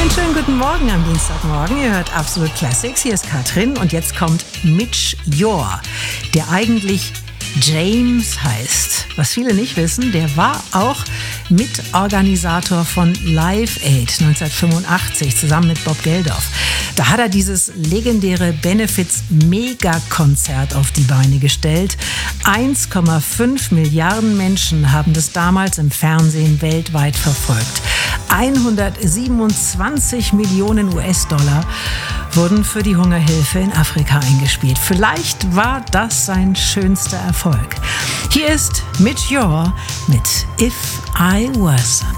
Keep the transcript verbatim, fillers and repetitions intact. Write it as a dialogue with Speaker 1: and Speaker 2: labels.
Speaker 1: Schönen guten Morgen am Dienstagmorgen. Ihr hört Absolut Classics. Hier ist Katrin und jetzt kommt Midge Ure, der eigentlich James heißt. Was viele nicht wissen, der war auch Mitorganisator von Live Aid neunzehnhundertfünfundachtzig zusammen mit Bob Geldof. Da hat er dieses legendäre Benefits-Megakonzert auf die Beine gestellt. eins Komma fünf Milliarden Menschen haben das damals im Fernsehen weltweit verfolgt. hundertsiebenundzwanzig Millionen U S-Dollar wurden für die Hungerhilfe in Afrika eingespielt. Vielleicht war das sein schönster Erfolg. Hier ist Midge Ure mit If I Was.